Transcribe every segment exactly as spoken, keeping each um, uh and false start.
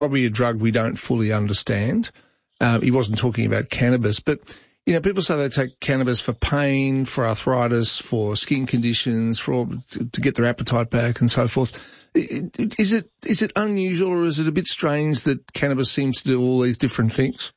probably a drug we don't fully understand. Uh, he wasn't talking about cannabis, but, you know, people say they take cannabis for pain, for arthritis, for skin conditions, for all, to get their appetite back and so forth. Is it is it unusual, or is it a bit strange that cannabis seems to do all these different things?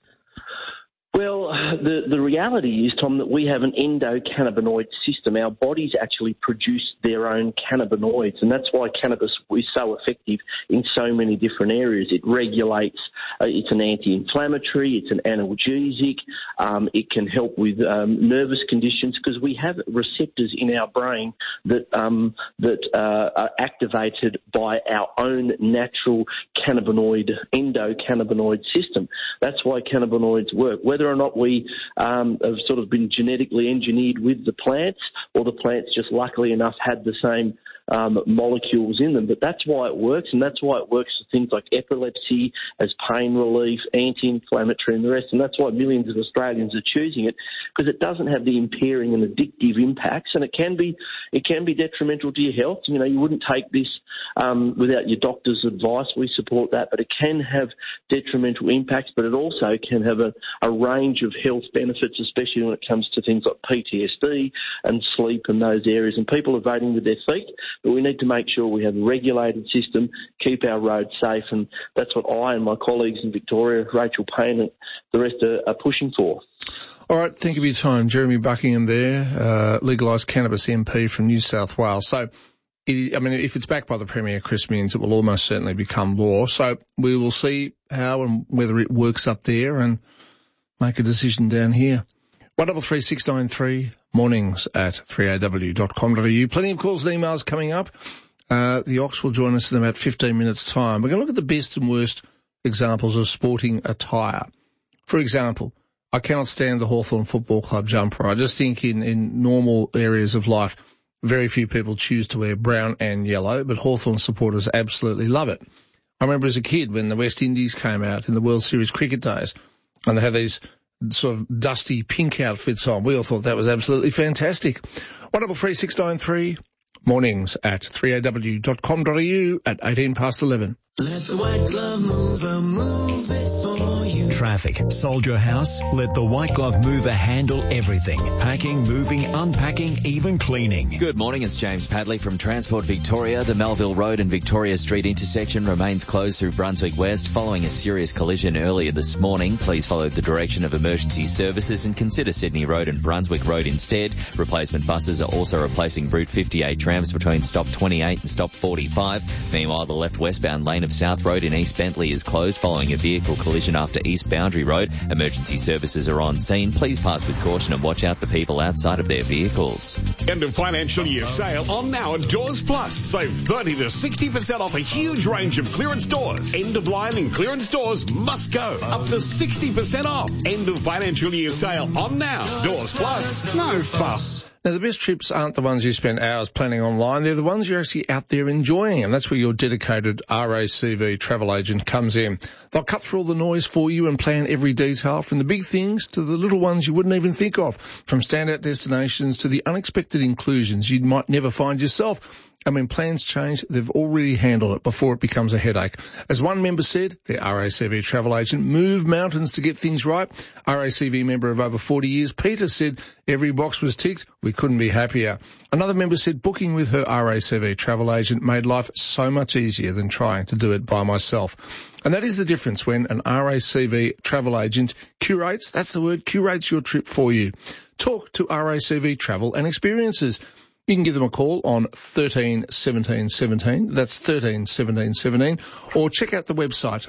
Well, the, the reality is, Tom, that we have an endocannabinoid system. Our bodies actually produce their own cannabinoids, and that's why cannabis is so effective in so many different areas. It regulates, uh, it's an anti-inflammatory, it's an analgesic, um, it can help with um, nervous conditions, because we have receptors in our brain that, um, that uh, are activated by our own natural cannabinoid, endocannabinoid system. That's why cannabinoids work. Whether or not we um, have sort of been genetically engineered with the plants, or the plants just luckily enough had the same um, molecules in them. But that's why it works, and that's why it works for things like epilepsy, as pain relief, anti-inflammatory and the rest. And that's why millions of Australians are choosing it, because it doesn't have the impairing and addictive impacts, and it can be it can be detrimental to your health. You know, you wouldn't take this um, without your doctor's advice. We support that, but it can have detrimental impacts, but it also can have a, a range of health benefits, especially when it comes to things like P T S D and sleep and those areas. And people are voting with their feet, but we need to make sure we have a regulated system, keep our roads safe, and that's what I and my colleagues in Victoria, Rachel Payne and the rest are, are pushing for. All right, thank you for your time. Jeremy Buckingham there, uh, legalised cannabis M P from New South Wales. So, it, I mean, if it's backed by the Premier, Chris Minns, it will almost certainly become law. So we will see how and whether it works up there and make a decision down here. one double three six nine three, mornings at three a w dot com dot a u. Plenty of calls and emails coming up. Uh, the Ox will join us in about fifteen minutes' time. We're going to look at the best and worst examples of sporting attire. For example, I cannot stand the Hawthorn Football Club jumper. I just think in, in normal areas of life, very few people choose to wear brown and yellow, but Hawthorn supporters absolutely love it. I remember as a kid when the West Indies came out in the World Series cricket days, and they had these sort of dusty pink outfits on. We all thought that was absolutely fantastic. one double three six nine three, mornings at three a w dot com dot a u at eighteen past eleven. Let the White Glove Mover move it for you. Traffic. Sold your house? Let the White Glove Mover handle everything. Packing, moving, unpacking, even cleaning. Good morning, it's James Padley from Transport Victoria. The Melville Road and Victoria Street intersection remains closed through Brunswick West following a serious collision earlier this morning. Please follow the direction of emergency services and consider Sydney Road and Brunswick Road instead. Replacement buses are also replacing Route fifty-eight trams between stop twenty-eight and stop forty-five. Meanwhile, the left westbound lane of South Road in East Bentley is closed following a vehicle collision after East Boundary Road. Emergency services are on scene. Please pass with caution and watch out for people outside of their vehicles. End of financial year sale on now at Doors Plus. Save thirty to sixty percent off a huge range of clearance doors. End of line and clearance doors must go. Up to sixty percent off. End of financial year sale on now. Doors Plus. No fuss. Now, the best trips aren't the ones you spend hours planning online. They're the ones you're actually out there enjoying, and that's where your dedicated R A C V travel agent comes in. They'll cut through all the noise for you and plan every detail, from the big things to the little ones you wouldn't even think of, from standout destinations to the unexpected inclusions you might never find yourself. And when plans change, they've already handled it before it becomes a headache. As one member said, their R A C V travel agent moved mountains to get things right. R A C V member of over forty years, Peter, said every box was ticked. We couldn't be happier. Another member said booking with her R A C V travel agent made life so much easier than trying to do it by myself. And that is the difference when an R A C V travel agent curates, that's the word, curates your trip for you. Talk to R A C V Travel and Experiences. You can give them a call on thirteen seventeen seventeen, that's thirteen seventeen seventeen, or check out the website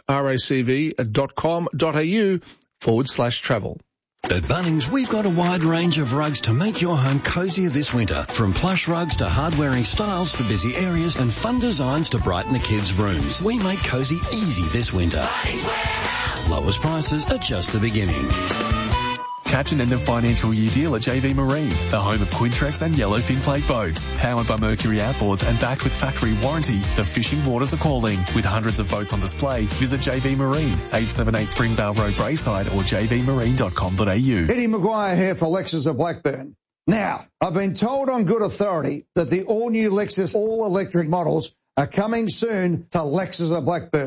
racv.com.au forward slash travel. At Bunnings, we've got a wide range of rugs to make your home cozier this winter. From plush rugs to hard-wearing styles for busy areas and fun designs to brighten the kids' rooms. We make cozy easy this winter. Lowest prices are just the beginning. Catch an end of financial year deal at J V Marine, the home of Quintrex and Yellowfin plate boats. Powered by Mercury Outboards and backed with factory warranty, the fishing waters are calling. With hundreds of boats on display, visit J V Marine, eight seventy-eight Springvale Road, Braeside, or j v marine dot com dot a u. Eddie Maguire here for Lexus of Blackburn. Now, I've been told on good authority that the all-new Lexus all-electric models are coming soon to Lexus of Blackburn.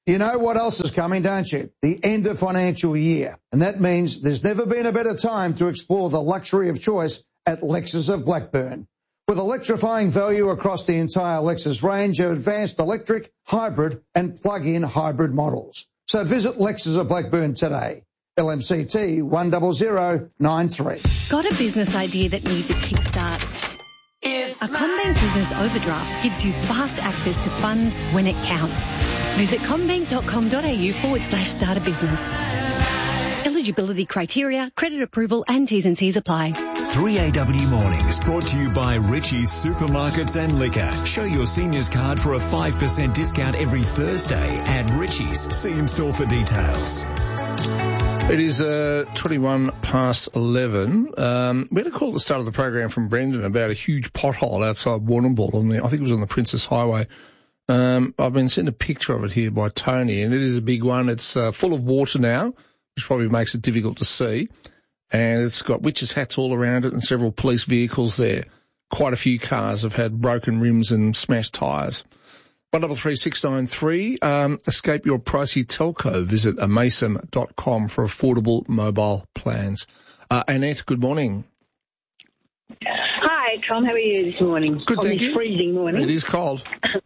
You know what else is coming, don't you? The end of financial year. And that means there's never been a better time to explore the luxury of choice at Lexus of Blackburn. With electrifying value across the entire Lexus range of advanced electric, hybrid and plug-in hybrid models. So visit Lexus of Blackburn today. L M C T one zero zero nine three. Got a business idea that needs a kickstart? It's a CommBank Business Overdraft gives you fast access to funds when it counts. Visit commbank.com.au forward slash start a business. Eligibility criteria, credit approval and T's and C's apply. three A W Mornings brought to you by Richie's Supermarkets and Liquor. Show your seniors card for a five percent discount every Thursday at Richie's. See in store for details. It is uh, twenty-one past eleven. Um, we had a call at the start of the program from Brendan about a huge pothole outside Warrnambool on the, I think it was on the Princess Highway. Um, I've been sent a picture of it here by Tony, and it is a big one. It's uh, full of water now, which probably makes it difficult to see. And it's got witches' hats all around it and several police vehicles there. Quite a few cars have had broken rims and smashed tyres. one double three six nine three. Um, escape your pricey telco. Visit amasem dot com for affordable mobile plans. Uh, Annette, good morning. Hi, Tom. How are you this morning? Good, On thank this you. freezing morning. It is cold.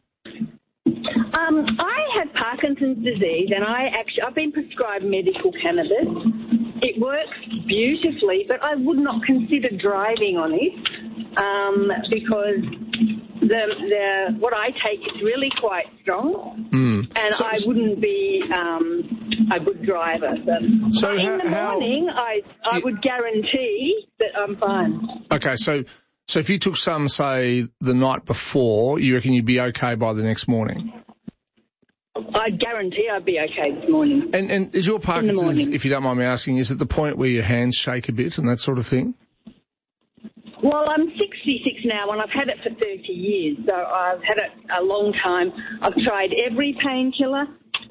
Um, I have Parkinson's disease, and I actually I've been prescribed medical cannabis. It works beautifully, but I would not consider driving on it um, because the the what I take is really quite strong, mm. and so, I wouldn't be um, a good driver. So, so but how, in the morning, how, I I it, would guarantee that I'm fine. Okay, so so if you took some, say, the night before, you reckon you'd be okay by the next morning? I guarantee I'd be okay this morning. And and is your Parkinson's, if you don't mind me asking, is it the point where your hands shake a bit and that sort of thing? Well, I'm sixty-six now, and I've had it for thirty years, so I've had it a long time. I've tried every painkiller,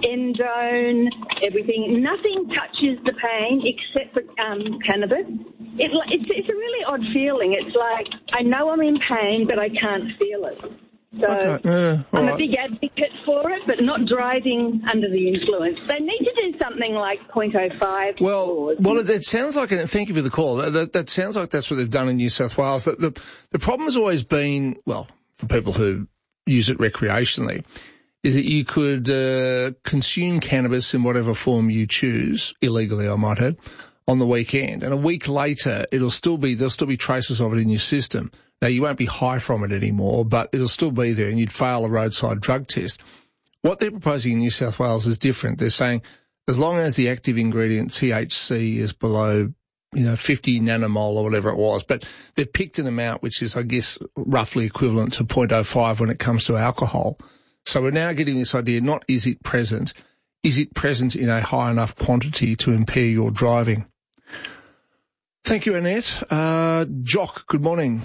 endone, everything. Nothing touches the pain except for um, cannabis. It, it's, it's a really odd feeling. It's like I know I'm in pain, but I can't feel it. So okay. uh, I'm right. a big advocate for it, but not driving under the influence. They need to do something like point oh five. Well, well, it, it sounds like, and thank you for the call, that, that, that sounds like that's what they've done in New South Wales. The, the, the problem has always been, well, for people who use it recreationally, is that you could uh, consume cannabis in whatever form you choose, illegally I might add, on the weekend. And a week later, it'll still be, there'll still be traces of it in your system. Now, you won't be high from it anymore, but it'll still be there and you'd fail a roadside drug test. What they're proposing in New South Wales is different. They're saying as long as the active ingredient T H C is below, you know, fifty nanomole or whatever it was, but they've picked an amount which is, I guess, roughly equivalent to point oh five when it comes to alcohol. So we're now getting this idea, not is it present, is it present in a high enough quantity to impair your driving? Thank you, Annette. Uh, Jock, good morning.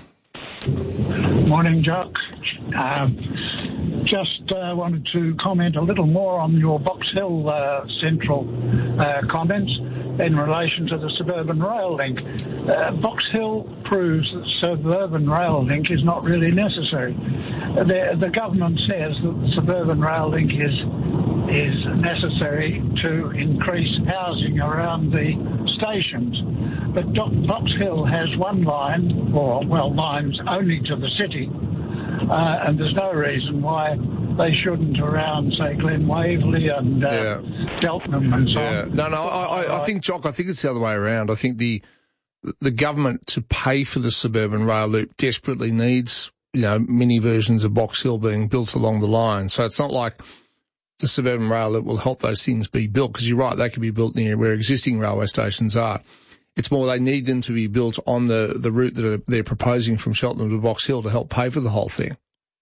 Morning, Jock. Um, just uh, wanted to comment a little more on your Box Hill uh, Central uh, comments in relation to the suburban rail link. Uh, Box Hill proves that suburban rail link is not really necessary. The, the government says that the suburban rail link is is necessary to increase housing around the stations. But Box Hill has one line, or, well, lines only to the city, uh, and there's no reason why they shouldn't around, say, Glen Waverley and uh, yeah. Cheltenham and so yeah. on. No, no, I, I, I think, Jock, I think it's the other way around. I think the the government, to pay for the suburban rail loop, desperately needs, you know, mini versions of Box Hill being built along the line. So it's not like the suburban rail loop will help those things be built, because you're right, they can be built near where existing railway stations are. It's more they need them to be built on the, the route that they're proposing from Cheltenham to Box Hill to help pay for the whole thing.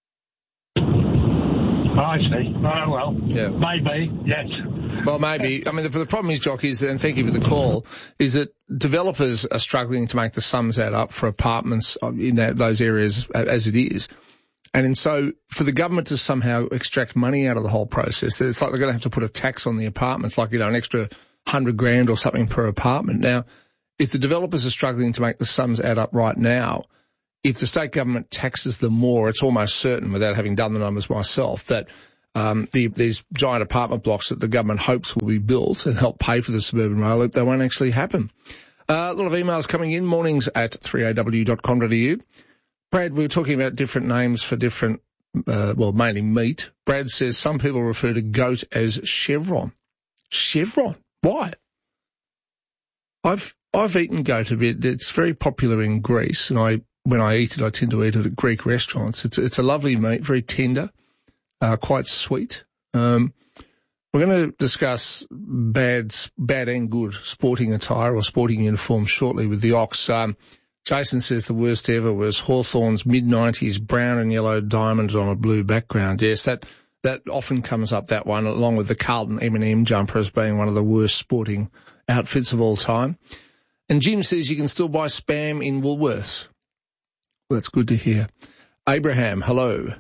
I see. Oh, well, yeah. Maybe, yes. Well, maybe. I mean, the, the problem is, Jock, is, and thank you for the call, is that developers are struggling to make the sums add up for apartments in that, those areas as it is. And, and so for the government to somehow extract money out of the whole process, it's like they're going to have to put a tax on the apartments, like, you know, an extra hundred grand or something per apartment. Now, if the developers are struggling to make the sums add up right now, if the state government taxes them more, it's almost certain, without having done the numbers myself, that um, the, these giant apartment blocks that the government hopes will be built and help pay for the suburban rail loop, they won't actually happen. Uh, a lot of emails coming in, mornings at three a w dot com dot a u. Brad, we were talking about different names for different, uh, well, mainly meat. Brad says some people refer to goat as chevron. Chevron? Why? I've I've eaten goat a bit. It's very popular in Greece, and I when I eat it, I tend to eat it at Greek restaurants. It's it's a lovely meat, very tender, uh, quite sweet. Um, we're going to discuss bad, bad and good sporting attire or sporting uniforms shortly with the Ox. Um, Jason says the worst ever was Hawthorn's mid nineties brown and yellow diamonds on a blue background. Yes, that that often comes up, that one, along with the Carlton M and M jumper as being one of the worst sporting outfits of all time. And Jim says you can still buy Spam in Woolworths. Well, that's good to hear. Abraham, hello.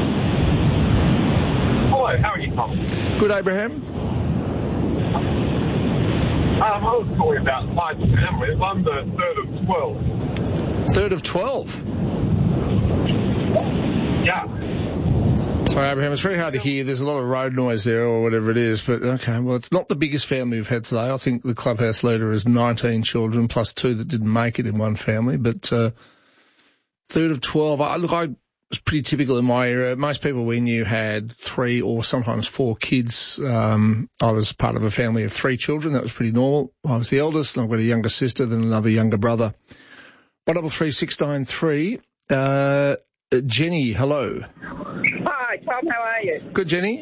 Hello, how are you, Tom? Good, Abraham. Um, I was calling about my family. I'm the third of twelve. Third of twelve? Yeah. Sorry, Abraham, it's very hard to hear. There's a lot of road noise there or whatever it is. But, okay, well, it's not the biggest family we've had today. I think the clubhouse leader has nineteen children plus two that didn't make it in one family. But uh, third of twelve, I, look, I was pretty typical in my area. Most people we knew had three or sometimes four kids. Um, I was part of a family of three children. That was pretty normal. I was the eldest, and I've got a younger sister, then another younger brother. one double three six nine three. Uh, Jenny, hello. Hi, Tom. How are you? Good, Jenny.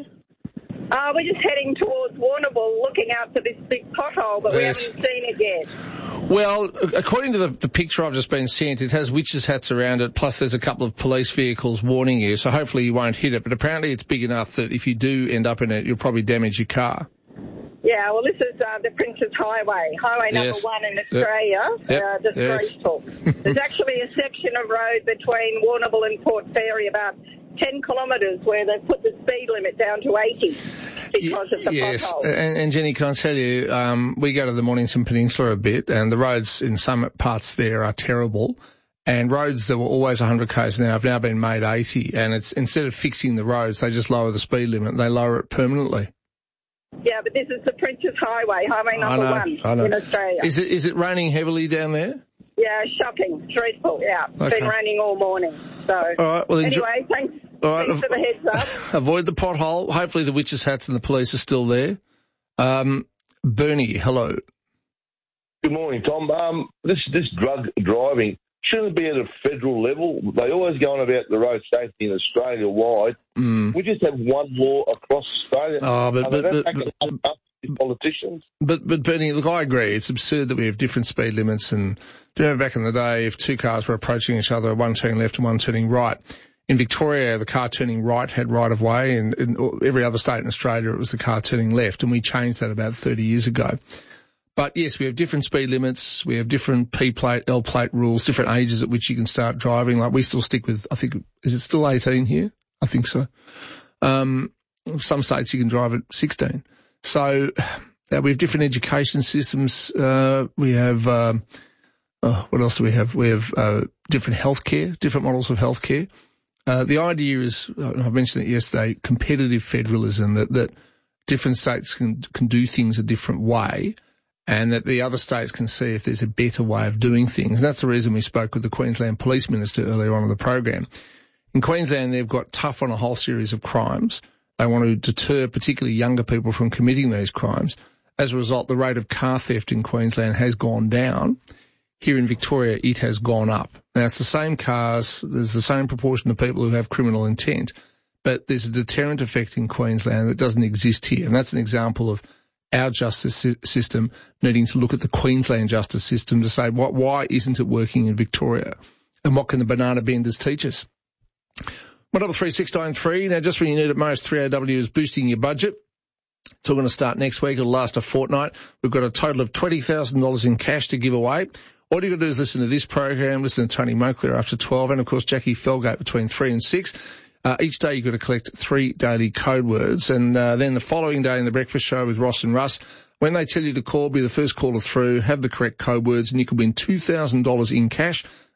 Uh, we're just heading towards Warrnambool, looking out for this big pothole, but Yes. we haven't seen it yet. Well, according to the, the picture I've just been sent, it has witches' hats around it, plus there's a couple of police vehicles warning you, so hopefully you won't hit it. But apparently it's big enough that if you do end up in it, you'll probably damage your car. Yeah, well, this is uh, the Princes Highway, highway number Yes. one in Australia, Yep. uh, the Yes. Talk. There's actually a section of road between Warrnambool and Port Fairy, about ten kilometres, where they've put the speed limit down to eighty because of the Yes, potholes. and, and Jenny, can I tell you, um, we go to the Mornington Peninsula a bit, and the roads in some parts there are terrible. And roads that were always one hundred k's an hour have now been made eighty. And it's instead of fixing the roads, they just lower the speed limit. They lower it permanently. Yeah, but this is the Princes Highway, highway number I know, one I know. in Australia. Is it is it raining heavily down there? Yeah, shocking, dreadful. Yeah, it's Okay. been raining all morning. So All right, well, enjoy- anyway, thanks, All right, thanks for the heads up. Avoid the pothole. Hopefully the witches' hats and the police are still there. Um, Bernie, hello. Good morning, Tom. Um, this this drug driving, shouldn't it be at a federal level? They always go on about the road safety in Australia wide. Mm. We just have one law across Australia. Oh, but- Are they but- not but- taking up- up to politicians? But, but Bernie, look, I agree. It's absurd that we have different speed limits. And do you remember back in the day, if two cars were approaching each other, one turning left and one turning right, in Victoria, the car turning right had right of way, and in every other state in Australia, it was the car turning left. And we changed that about thirty years ago. But yes, we have different speed limits. We have different P plate, L plate rules, different ages at which you can start driving. Like we still stick with, I think, is it still eighteen here? I think so. Um, some states you can drive at sixteen. So uh, we have different education systems. Uh, we have, um, oh, what else do we have? We have uh, different healthcare, different models of healthcare. Uh, the idea is, and I've mentioned it yesterday, competitive federalism, that, that different states can, can do things a different way, and that the other states can see if there's a better way of doing things. And that's the reason we spoke with the Queensland Police Minister earlier on in the program. In Queensland, they've got tough on a whole series of crimes. They want to deter particularly younger people from committing these crimes. As a result, the rate of car theft in Queensland has gone down. Here in Victoria, it has gone up. Now, it's the same cars, there's the same proportion of people who have criminal intent, but there's a deterrent effect in Queensland that doesn't exist here. And that's an example of our justice si- system needing to look at the Queensland justice system to say, what, why isn't it working in Victoria? And what can the banana benders teach us? one double three six nine three. Now, just when you need it most, three A W is boosting your budget. It's all going to start next week. It'll last a fortnight. We've got a total of twenty thousand dollars in cash to give away. All you've got to do is listen to this program, listen to Tony Moncler after twelve, and, of course, Jackie Felgate between three and six. Uh, each day you've got to collect three daily code words. And uh, then the following day in the breakfast show with Ross and Russ, when they tell you to call, be the first caller through, have the correct code words, and you could win two thousand dollars in cash.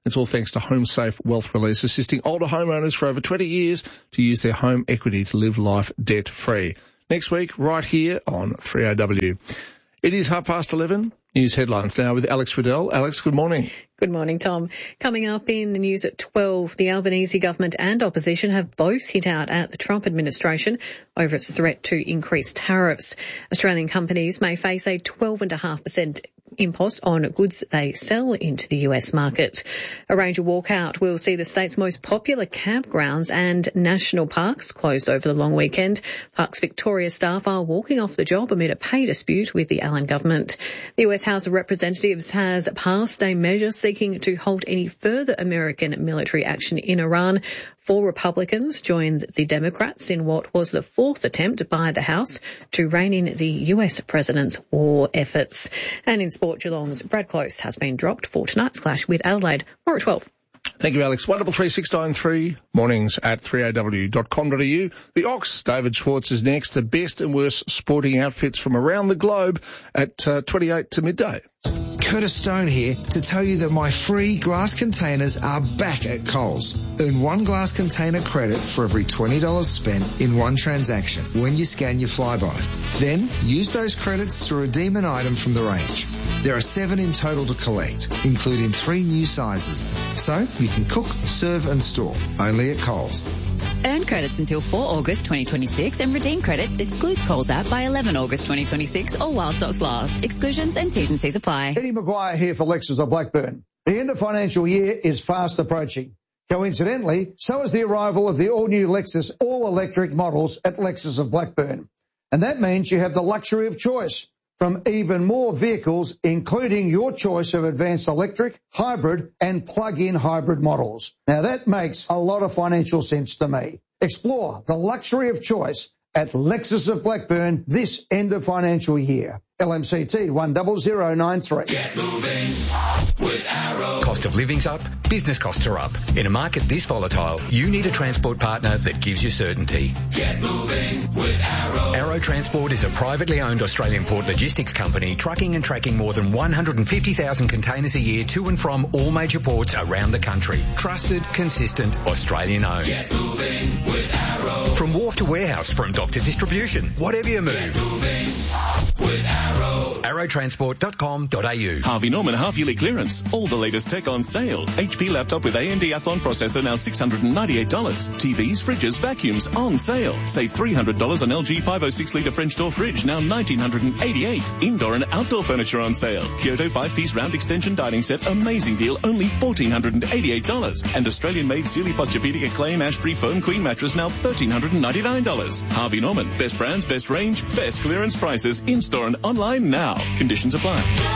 It's all thanks to HomeSafe Wealth Release, assisting older homeowners for over twenty years to use their home equity to live life debt-free. Next week, right here on three A W. It is half past eleven. News headlines now with Alex Riddell. Alex, good morning. Good morning, Tom. Coming up in the news at twelve, the Albanese government and opposition have both hit out at the Trump administration over its threat to increase tariffs. Australian companies may face a twelve point five percent impost on goods they sell into the U S market. A Ranger walkout will see the state's most popular campgrounds and national parks closed over the long weekend. Parks Victoria staff are walking off the job amid a pay dispute with the Allen government. The U S House of Representatives has passed a measure seeking to halt any further American military action in Iran. Four Republicans joined the Democrats in what was the fourth attempt by the House to rein in the U S president's war efforts. And in sport, Geelong's Brad Close has been dropped for tonight's clash with Adelaide. More at twelve. Thank you, Alex. one double three six nine three, mornings at three A W dot com dot A U. The Ox, David Schwartz, is next. The best and worst sporting outfits from around the globe at uh, twenty-eight to midday. Curtis Stone here to tell you that my free glass containers are back at Coles. Earn one glass container credit for every twenty dollars spent in one transaction when you scan your Flybys. Then use those credits to redeem an item from the range. There are seven in total to collect, including three new sizes. So you can cook, serve and store, only at Coles. Earn credits until four August twenty twenty-six and redeem credits excludes Coles app by eleven August twenty twenty-six or while stocks last. Exclusions and T's and C's apply. Eddie Maguire here for Lexus of Blackburn. The end of financial year is fast approaching. Coincidentally, so is the arrival of the all-new Lexus all-electric models at Lexus of Blackburn. And that means you have the luxury of choice from even more vehicles, including your choice of advanced electric, hybrid and plug-in hybrid models. Now that makes a lot of financial sense to me. Explore the luxury of choice at Lexus of Blackburn this end of financial year. L M C T one zero zero nine three. Get moving with Arrow. Cost of living's up, business costs are up. In a market this volatile, you need a transport partner that gives you certainty. Get moving with Arrow. Arrow Transport is a privately owned Australian port logistics company trucking and tracking more than one hundred fifty thousand containers a year to and from all major ports around the country. Trusted, consistent, Australian owned. Get moving with Arrow. From wharf to warehouse, from dock to distribution, whatever you move. Get moving with Arrow. arrow transport dot com dot A U. Harvey Norman half-yearly clearance. All the latest tech on sale. H P laptop with A M D Athlon processor now six hundred ninety-eight dollars. T Vs, fridges, vacuums on sale. Save three hundred dollars on L G five oh six litre French door fridge, now one thousand nine hundred eighty-eight dollars. Indoor and outdoor furniture on sale. Kyoto five-piece round extension dining set, amazing deal, only one thousand four hundred eighty-eight dollars. And Australian-made Sealy Posturepedic Acclaim Ashbury Foam Queen mattress, now one thousand three hundred ninety-nine dollars. Harvey Norman. Best brands, best range, best clearance prices. In-store and online now. Conditions apply.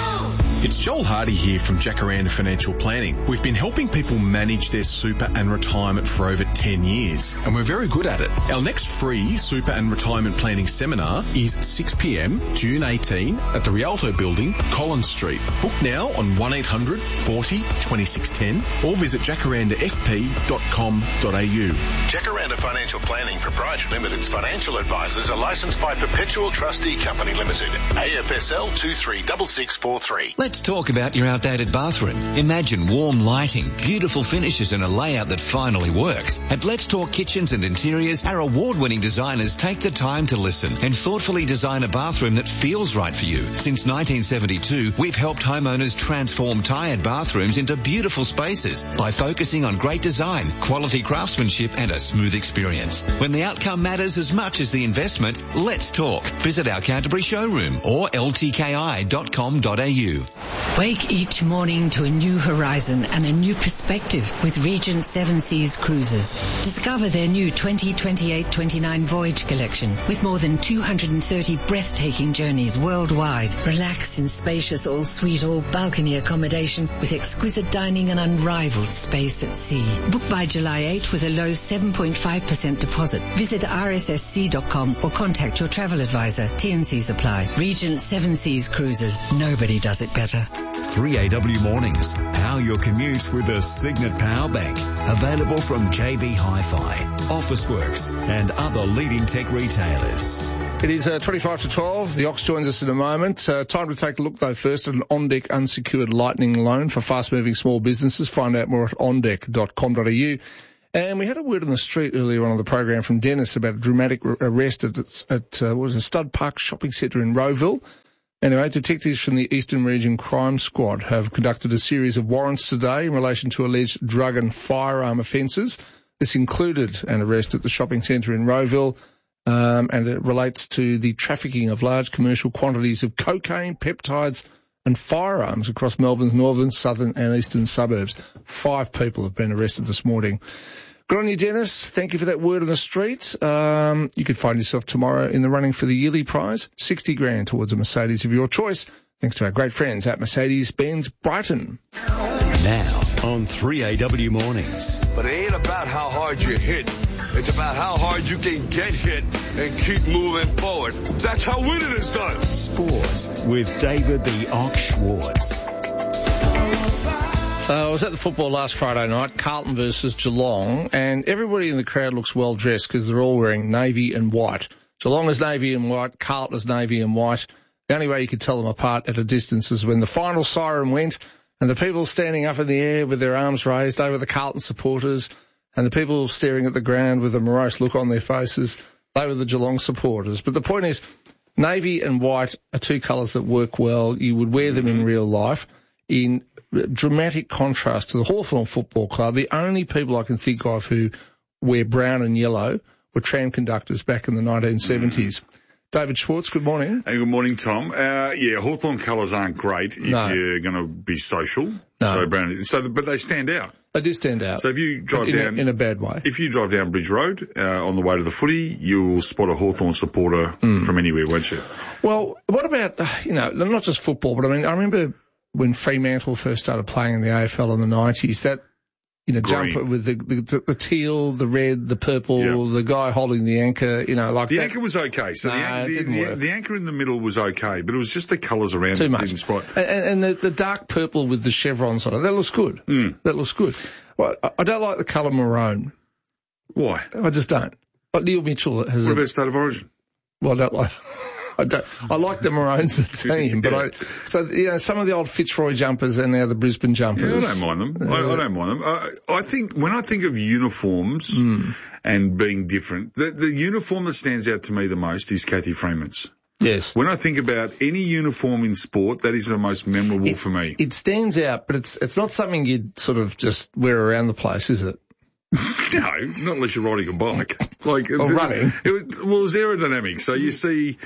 It's Joel Hardy here from Jacaranda Financial Planning. We've been helping people manage their super and retirement for over ten years, and we're very good at it. Our next free super and retirement planning seminar is six p m, June eighteenth at the Rialto Building, Collins Street. Book now on one eight hundred forty twenty-six ten or visit jacaranda f p dot com dot a u. Jacaranda Financial Planning Proprietary Limited's financial advisors are licensed by Perpetual Trustee Company Limited, A F S L two three six six four three. Let's talk about your outdated bathroom. Imagine warm lighting, beautiful finishes and a layout that finally works. At Let's Talk Kitchens and Interiors, our award-winning designers take the time to listen and thoughtfully design a bathroom that feels right for you. Since nineteen seventy-two, we've helped homeowners transform tired bathrooms into beautiful spaces by focusing on great design, quality craftsmanship and a smooth experience. When the outcome matters as much as the investment, let's talk. Visit our Canterbury showroom or l t k i dot com dot a u. Wake each morning to a new horizon and a new perspective with Regent Seven Seas Cruises. Discover their new twenty twenty-eight twenty-nine Voyage collection with more than two hundred thirty breathtaking journeys worldwide. Relax in spacious all-suite, all-balcony accommodation with exquisite dining and unrivaled space at sea. Book by July eighth with a low seven point five percent deposit. Visit r s s c dot com or contact your travel advisor. T and Cs apply. Regent Seven Seas Cruises. Nobody does it better. three A W Mornings. Power your commute with a Signet Power Bank. Available from J B Hi-Fi, Officeworks and other leading tech retailers. It is uh, twenty-five to twelve. The Ox joins us in a moment. Uh, time to take a look, though, first at an on-deck unsecured lightning loan for fast-moving small businesses. Find out more at on deck dot com dot a u. And we had a word on the street earlier on in the program from Dennis about a dramatic r- arrest at, at uh, what was it, Stud Park Shopping Centre in Rowville. Anyway, detectives from the Eastern Region Crime Squad have conducted a series of warrants today in relation to alleged drug and firearm offences. This included an arrest at the shopping centre in Rowville, um, and it relates to the trafficking of large commercial quantities of cocaine, peptides and firearms across Melbourne's northern, southern and eastern suburbs. Five people have been arrested this morning. Good on you, Dennis. Thank you for that word on the street. Um, you could find yourself tomorrow in the running for the yearly prize, sixty grand towards a Mercedes of your choice, thanks to our great friends at Mercedes-Benz Brighton. Now on three A W Mornings. But it ain't about how hard you hit. It's about how hard you can get hit and keep moving forward. That's how winning is done. Sports with David the Ox Schwartz. Uh, I was at the football last Friday night, Carlton versus Geelong, and everybody in the crowd looks well dressed because they're all wearing navy and white. Geelong is navy and white, Carlton is navy and white. The only way you could tell them apart at a distance is when the final siren went and the people standing up in the air with their arms raised, they were the Carlton supporters, and the people staring at the ground with a morose look on their faces, they were the Geelong supporters. But the point is, navy and white are two colours that work well. You would wear them in real life. In dramatic contrast to the Hawthorn Football Club, the only people I can think of who wear brown and yellow were tram conductors back in the nineteen seventies. Mm. David Schwartz, good morning. Hey, good morning, Tom. Uh, yeah, Hawthorn colours aren't great if no. you're going to be social. No. So brown, so but they stand out. They do stand out. So if you drive in down a, in a bad way, if you drive down Bridge Road uh, on the way to the footy, you'll spot a Hawthorn supporter mm. from anywhere, won't you? Well, what about you know not just football, but I mean I remember when Fremantle first started playing in the A F L in the nineties, that, you know, Green. jumper with the, the, the teal, the red, the purple, yep. the guy holding the anchor, you know, like The that. anchor was okay. So no, the, anchor, it didn't the, work. the anchor in the middle was okay, but it was just the colours around Too it much. didn't spot. And, and the, the dark purple with the chevrons on it, that looks good. Mm. That looks good. Well, I don't like the colour maroon. Why? I just don't. But Neil Mitchell has What a... about State of Origin? Well, I don't like... I don't, I like the Maroons, the team, but I, so, you know, some of the old Fitzroy jumpers and now the Brisbane jumpers. Yeah, I don't mind them. Uh, I, I don't mind them. I, I think, when I think of uniforms mm. and being different, the, the uniform that stands out to me the most is Kathy Freeman's. Yes. When I think about any uniform in sport, that is the most memorable it, for me. It stands out, but it's, it's not something you'd sort of just wear around the place, is it? No, not unless you're riding a bike. Like, or running. It was, well, it's aerodynamic. So you see,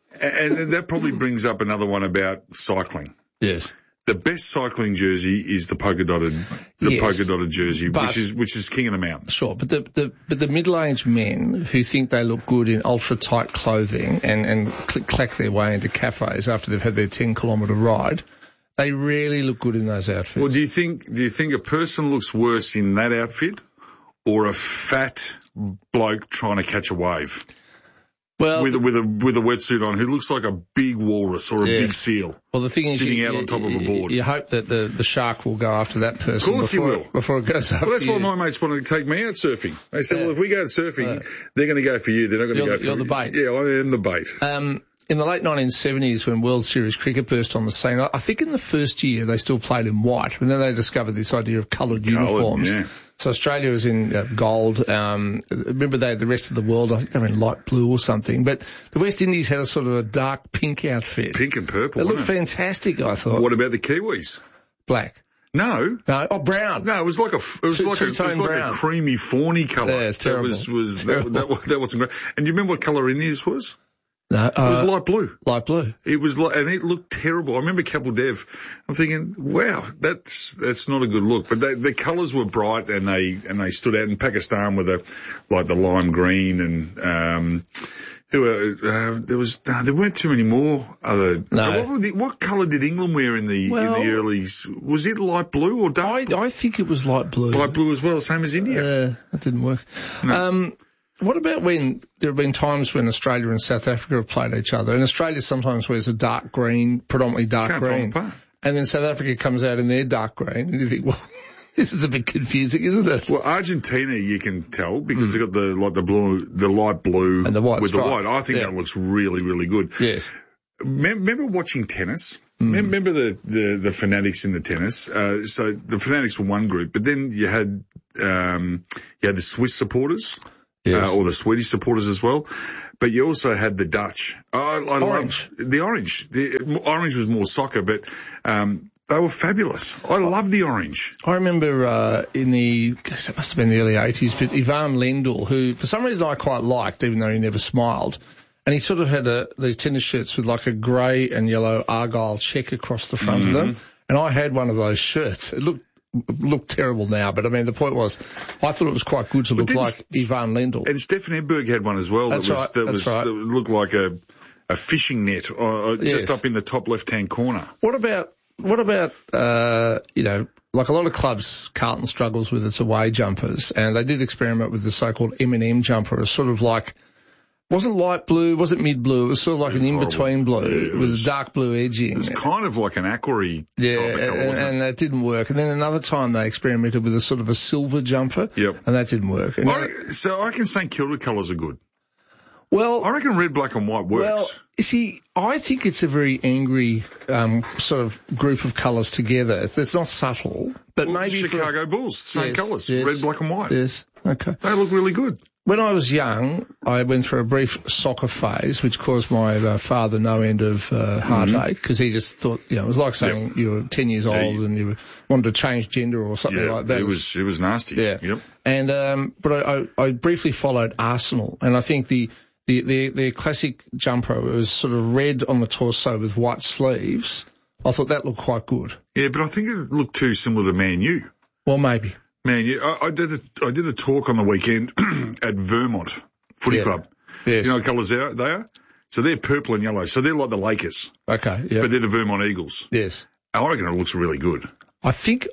and that probably brings up another one about cycling. Yes. The best cycling jersey is the polka dotted, the yes, polka dotted jersey, but, which is which is king of the mountain. Sure, but the, the but the middle-aged men who think they look good in ultra-tight clothing and and click clack their way into cafes after they've had their ten kilometre ride, they rarely look good in those outfits. Well, do you think do you think a person looks worse in that outfit, or a fat bloke trying to catch a wave? Well, with a, with a with a wetsuit on, who looks like a big walrus or a yeah. big seal. Well, the thing is, sitting you, out you, on top of a board. You hope that the, the shark will go after that person. Of course before, he will. Before it goes up. Well, that's to why you. my mates wanted to take me out surfing. They said, yeah. well, if we go surfing, uh, they're going to go for you. They're not going to go the, for You're me. the bait. Yeah, I am the bait. Um, in the late nineteen seventies, when World Series cricket burst on the scene, I think in the first year they still played in white, and then they discovered this idea of coloured uniforms. Yeah. So Australia was in uh, gold. Um, remember they the rest of the world, I think they were in light blue or something. But the West Indies had a sort of a dark pink outfit. Pink and purple. It looked it? fantastic, I thought. What about the Kiwis? Black. No. No. Oh, brown. No, it was like a, it was two, like, a, it was like a creamy fawny colour. Yeah, it's terrible. That was, was, terrible. That, that, that wasn't great. And do you remember what colour India's was? No, uh, it was light blue. Light blue. It was, like, and it looked terrible. I remember Kapil Dev. I'm thinking, wow, that's that's not a good look. But they, the colours were bright and they and they stood out. In Pakistan with the like the lime green and um, who uh, uh, there was uh, there weren't too many more other. No. What, the, what colour did England wear in the well, in the earlys? Was it light blue or dark? I, I think it was light blue. Light blue as well, same as India. Yeah, that didn't work. No. Um, What about when there have been times when Australia and South Africa have played each other, and Australia sometimes wears a dark green, predominantly dark Can't green, fall apart. and then South Africa comes out in their dark green, and you think, well, This is a bit confusing, isn't it? Well, Argentina, you can tell because mm. they've got the like the blue, the light blue and the white with stripe. the white. I think yeah. that looks really, really good. Yes. Remember watching tennis? Mm. Remember the, the, the fanatics in the tennis? Uh, so the fanatics were one group, but then you had, um, you had the Swiss supporters, yes. uh, or the Swedish supporters as well. But you also had the Dutch. I, I orange. love the orange. The orange was more soccer, but, um, they were fabulous. I love the orange. I remember, uh, in the, I guess it must have been the early eighties, but Ivan Lendl, who for some reason I quite liked, even though he never smiled. And he sort of had a, these tennis shirts with like a grey and yellow Argyle check across the front mm-hmm. of them. And I had one of those shirts. It looked looked terrible now, but I mean, the point was, I thought it was quite good to look like Ivan Lendl. And Stefan Edberg had one as well. That's that was, right. That, That's was, right. that looked like a, a fishing net or, or yes. just up in the top left-hand corner. What about, what about, uh, you know, like a lot of clubs, Carlton struggles with its away jumpers, and they did experiment with the so-called M and M jumper, as sort of like, wasn't light blue, wasn't mid blue, it was sort of like an in-between blue yeah, with was, dark blue edging. It was kind of like an aquary yeah, type of colour, wasn't and, it? and that didn't work. And then another time they experimented with a sort of a silver jumper. Yep. And that didn't work. And I, so I reckon St Kilda colours are good. Well, I reckon red, black and white works. Well, you see, I think it's a very angry um, sort of group of colours together. It's not subtle, but well, maybe Chicago for, Bulls, same yes, colours, yes, red, black and white. Yes, okay. They look really good. When I was young, I went through a brief soccer phase, which caused my uh, father no end of uh, heartache, because mm-hmm. he just thought, you know, it was like saying yep. you were ten years old yeah, you, and you wanted to change gender or something yeah, like that. It was, it was nasty. Yeah. Yep. And, um, but I, I, I briefly followed Arsenal, and I think the, the, the, the classic jumper was sort of red on the torso with white sleeves. I thought that looked quite good. Yeah, but I think it looked too similar to Man U. Well, maybe. Man, yeah, I, I did a, I did a talk on the weekend at Vermont Footy yeah. Club. Yes. Do you know what colours they are? they are? So they're purple and yellow. So they're like the Lakers. Okay, yeah. But they're the Vermont Eagles. Yes. I reckon it looks really good. I think,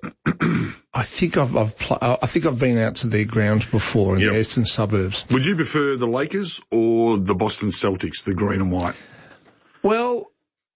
I think I've, I've, pl- I think I've been out to their grounds before in yep. the eastern suburbs. Would you prefer the Lakers or the Boston Celtics, the green and white? Well,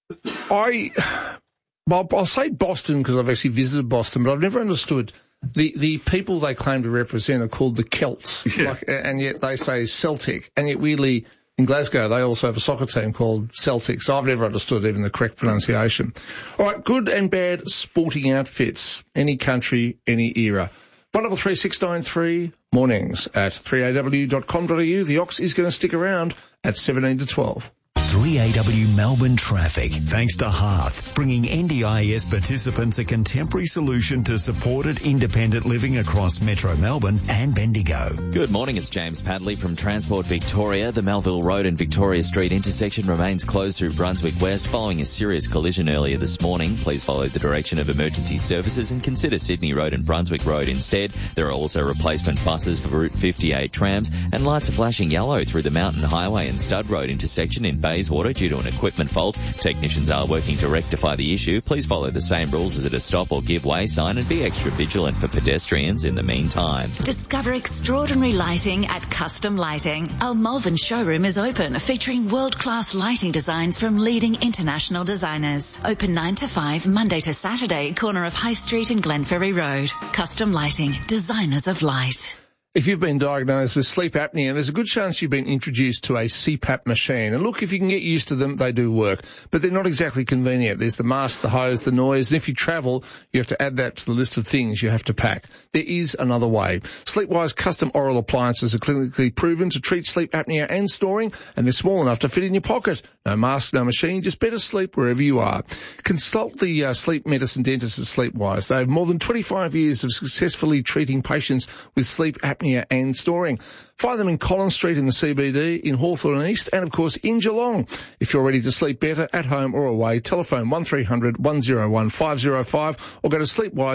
I, well, I'll say Boston because I've actually visited Boston, but I've never understood. The the people they claim to represent are called the Celts, yeah. like, and yet they say Celtic, and yet weirdly in Glasgow they also have a soccer team called Celtic, so I've never understood even the correct pronunciation. All right, good and bad sporting outfits, any country, any era. one double three six nine three, mornings at three a w dot com dot a u. The Ox is going to stick around at seventeen to twelve. three A W Melbourne traffic, thanks to Hearth, bringing N D I S participants a contemporary solution to supported independent living across Metro Melbourne and Bendigo. Good morning, it's James Padley from Transport Victoria. The Melville Road and Victoria Street intersection remains closed through Brunswick West following a serious collision earlier this morning. Please follow the direction of emergency services and consider Sydney Road and Brunswick Road instead. There are also replacement buses for Route fifty-eight trams, and lights are flashing yellow through the Mountain Highway and Stud Road intersection in Bayswater due to an equipment fault. Technicians are working to rectify the issue. Please follow the same rules as at a stop or give way sign and be extra vigilant for pedestrians in the meantime. Discover extraordinary lighting at Custom Lighting. Our Malvern showroom is open, featuring world-class lighting designs from leading international designers. Open nine to five, Monday to Saturday, corner of High Street and Glenferrie Road. Custom Lighting, designers of light. If you've been diagnosed with sleep apnea, there's a good chance you've been introduced to a C PAP machine. And look, if you can get used to them, they do work. But they're not exactly convenient. There's the mask, the hose, the noise. And if you travel, you have to add that to the list of things you have to pack. There is another way. Sleepwise custom oral appliances are clinically proven to treat sleep apnea and snoring, and they're small enough to fit in your pocket. No mask, no machine, just better sleep wherever you are. Consult the uh, sleep medicine dentist at Sleepwise. They have more than twenty-five years of successfully treating patients with sleep apnea and snoring. Find them in Collins Street in the C B D, in Hawthorne East, and of course in Geelong. If you're ready to sleep better at home or away, telephone one three hundred one oh one five oh five or go to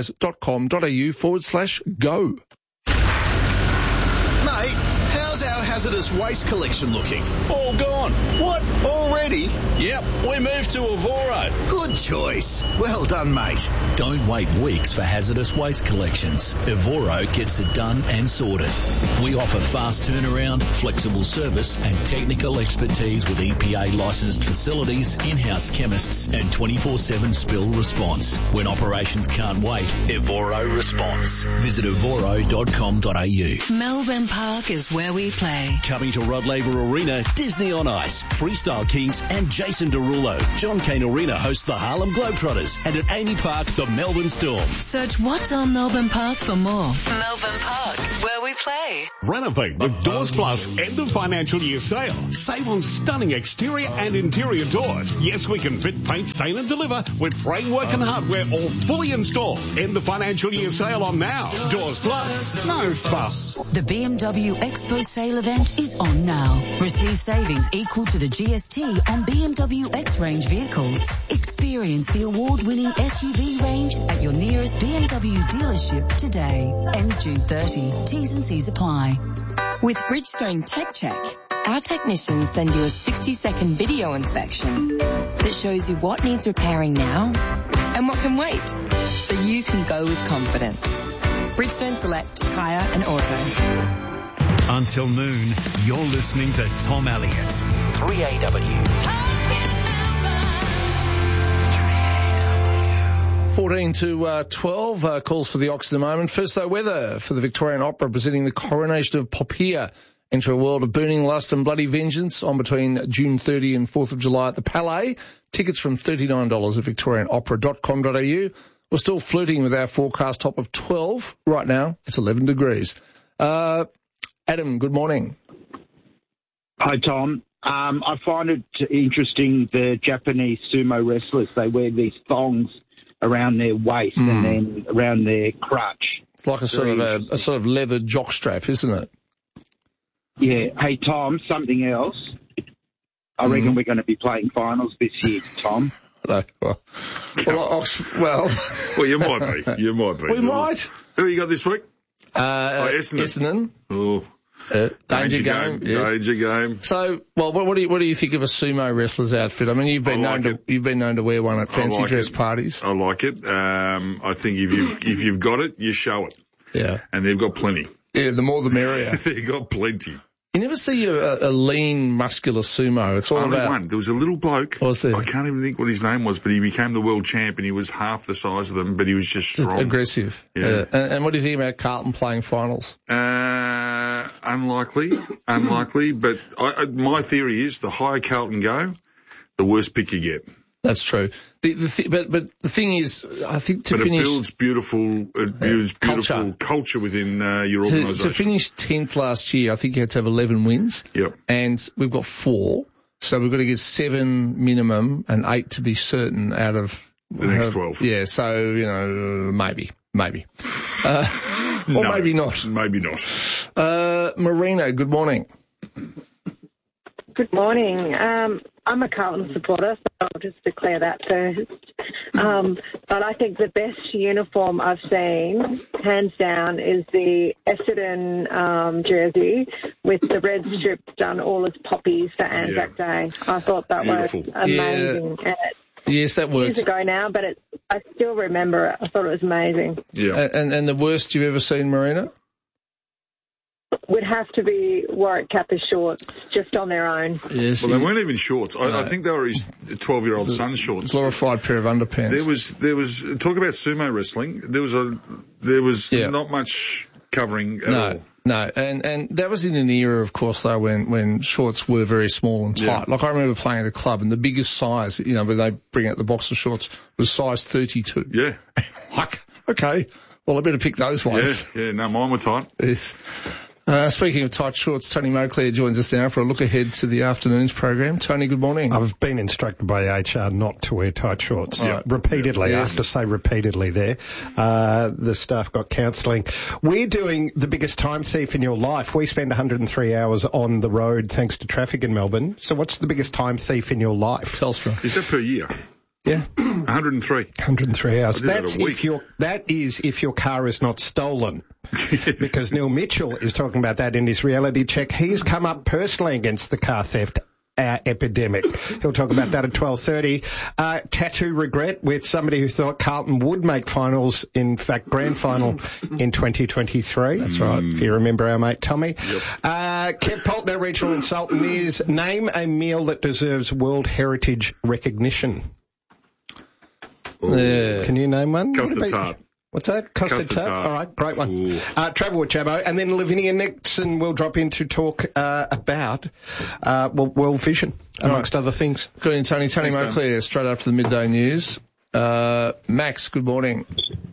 sleepwise.com.au forward slash go. Mate, how's our hazardous waste collection looking? All gone. What? Already? Yep, we moved to Evoro. Good choice. Well done, mate. Don't wait weeks for hazardous waste collections. Evoro gets it done and sorted. We offer fast turnaround, flexible service and technical expertise with E P A licensed facilities, in-house chemists and twenty-four seven spill response. When operations can't wait, Evoro responds. Visit evoro dot com dot a u. Melbourne Park is where we play. Coming to Rod Laver Arena, Disney on Ice, Freestyle Kings and Jason Derulo. John Cain Arena hosts the Harlem Globetrotters, and at Amy Park, the Melbourne Storm. Search What's on Melbourne Park for more. Melbourne Park, where we play. Renovate with Doors Plus end of financial year sale. Save on stunning exterior and interior doors. Yes, we can fit, paint, stain and deliver with framework and hardware all fully installed. End of financial year sale on now. Doors Plus, no fuss. The B M W Expo sale event is on now. Receive savings equal to the G S T on B M W X-Range vehicles. Experience the award-winning S U V range at your nearest B M W dealership today. Ends June thirtieth. T's and C's apply. With Bridgestone Tech Check, our technicians send you a sixty second video inspection that shows you what needs repairing now and what can wait, so you can go with confidence. Bridgestone Select Tyre and Auto. Until noon, you're listening to Tom Elliott. three A W. fourteen to uh, twelve, uh, calls for the Ox in a moment. First, though, weather for the Victorian Opera presenting the coronation of Poppea into a world of burning lust and bloody vengeance on between June thirtieth and fourth of July at the Palais. Tickets from thirty-nine dollars at victorian opera dot com dot a u. We're still flirting with our forecast top of twelve. Right now, it's eleven degrees. Uh, Adam, good morning. Hi, Tom. Um, I find it interesting, the Japanese sumo wrestlers, they wear these thongs around their waist mm. and then around their crutch. It's like a sort of a, a sort of leather jockstrap, isn't it? Yeah. Hey, Tom, something else. I reckon mm. we're going to be playing finals this year, Tom. No, well, well, well, well, you might be. You might be. We might. Who you got this week? Uh, oh, Essendon. Essendon. Oh. Uh, danger, danger game, game. Yes. Danger game. So, well, what, what do you what do you think of a sumo wrestler's outfit? I mean, you've been like known it. to you've been known to wear one at fancy like dress it. parties. I like it. Um, I think if you if you've got it, you show it. Yeah. And they've got plenty. Yeah, the more the merrier. They've got plenty. You never see a, a lean, muscular sumo. It's all Only about one. There was a little bloke. Was there? I can't even think what his name was, but he became the world champ, and he was half the size of them, but he was just strong, just aggressive. Yeah. Uh, and, and what do you think about Carlton playing finals? Uh, unlikely, unlikely. But I, I, my theory is the higher Carlton go, the worse pick you get. That's true. The, the th- but but the thing is, I think to but finish, it builds beautiful, it builds uh, beautiful culture, culture within uh, your to, organisation. to finish tenth last year, I think you had to have eleven wins. Yep. And we've got four, so we've got to get seven minimum and eight to be certain out of the next uh, twelve. Yeah. So you know, maybe, maybe, uh, or no, maybe not. Maybe not. Uh, Marina, good morning. Good morning. Um, I'm a Carlton supporter, so I'll just declare that first. Um, but I think the best uniform I've seen, hands down, is the Essendon um, jersey with the red strips done all as poppies for Anzac yeah. Day. I thought that Beautiful. was amazing. Yeah. Yes, that works. Years ago now, but it, I still remember it. I thought it was amazing. Yeah. And, and the worst you've ever seen, Marina? Would have to be Warwick Kappa's shorts, just on their own. Yes, well, they weren't even shorts. I, no. I think they were his twelve-year-old son's shorts. Glorified pair of underpants. There was, there was talk about sumo wrestling. There was a, there was yeah. not much covering at no, all. No, and and that was in an era, of course, though, when when shorts were very small and tight. Yeah. Like I remember playing at a club, and the biggest size, you know, when they bring out the boxer shorts, was size thirty-two. Yeah. Like, okay, well, I better pick those ones. Yeah, yeah. No, mine were tight. Yes. Uh, speaking of tight shorts, Tony Moclair joins us now for a look ahead to the afternoon's program. Tony, good morning. I've been instructed by H R not to wear tight shorts. Right. Repeatedly. Yes. I have to say repeatedly there. Uh, the staff got counselling. We're doing the biggest time thief in your life. We spend one hundred three hours on the road thanks to traffic in Melbourne. So what's the biggest time thief in your life? Telstra. Is that per year? Yeah. one hundred three. one hundred three hours. I did that That's a week. if your, that is if your car is not stolen. Because Neil Mitchell is talking about that in his reality check. He's come up personally against the car theft uh, epidemic. He'll talk about that at twelve thirty. Uh, tattoo regret with somebody who thought Carlton would make finals, in fact, grand final in twenty twenty-three. That's right. If you remember our mate Tommy. Yep. Uh, Kev Poltner, regional in Sultan, is name a meal that deserves World Heritage recognition. Yeah. Can you name one? Custard tart. What's that? Custard, Custard tart? tart. All right, great one. Uh, travel with Chabo. And then Lavinia Nixon will drop in to talk uh, about uh, well, World Vision, amongst right. other things. Good evening, Tony. Tony Moncler, straight after the midday news. Uh, Max, good morning.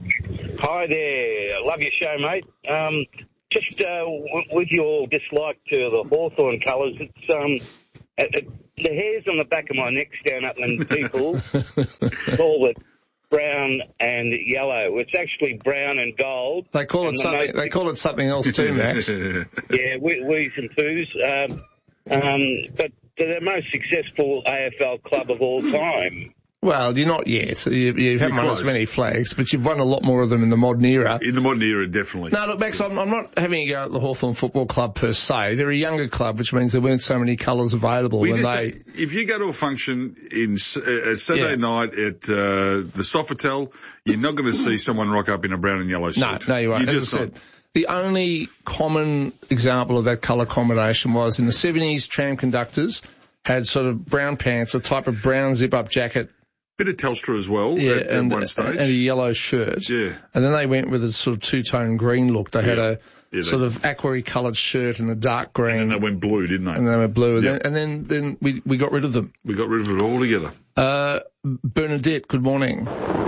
Hi there. Love your show, mate. Um, just uh, w- with your dislike to the Hawthorn colours, it's um, it, it, the hairs on the back of my neck stand up when people call it brown and yellow. It's actually brown and gold. They call it the something. most, they call it something else too, Max. Yeah, we, we's and poos. Um, um, but they're the most successful A F L club of all time. Well, you're not yet. You, you haven't won as many flags, but you've won a lot more of them in the modern era. In the modern era, definitely. No, look, Max, I'm, I'm not having a go at the Hawthorn Football Club per se. They're a younger club, which means there weren't so many colours available We when just, they... If you go to a function in uh, Saturday Yeah. night at uh, the Sofitel, you're not going to see someone rock up in a brown and yellow suit. No, no, you won't. You As just I said, the only common example of that colour combination was in the seventies, tram conductors had sort of brown pants, a type of brown zip-up jacket. Bit of Telstra as well Yeah, at, and, at one stage. and a yellow shirt. Yeah. And then they went with a sort of two-tone green look. They had Yeah. a Yeah, they- sort of aqua-coloured shirt and a dark green. And then they went blue, didn't they? And they were blue. And, Yeah. then, and then, then we, we got rid of them. We got rid of it altogether. Uh, Bernadette, good morning.